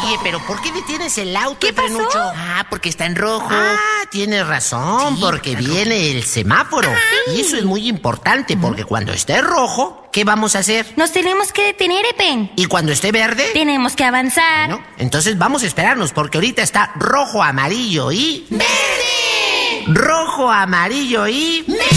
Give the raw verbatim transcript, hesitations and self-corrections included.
Oye, pero ¿por qué detienes el auto, ¿Qué pasó? Frenucho? Ah, porque está en rojo. Ah, tienes razón, Sí, porque claro. viene el semáforo. Sí. Y eso es muy importante, porque cuando esté rojo, ¿qué vamos a hacer? Nos tenemos que detener, Epen. Y cuando esté verde, Tenemos que avanzar. ¿no? Entonces vamos a esperarnos, porque ahorita está rojo, amarillo y... ¡verde! Rojo, amarillo y... ¡verde!